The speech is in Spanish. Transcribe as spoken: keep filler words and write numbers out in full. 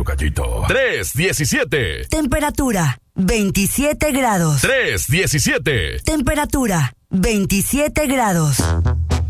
tocallito. tres diecisiete. Temperatura, veintisiete grados. tres diecisiete. Temperatura, veintisiete grados.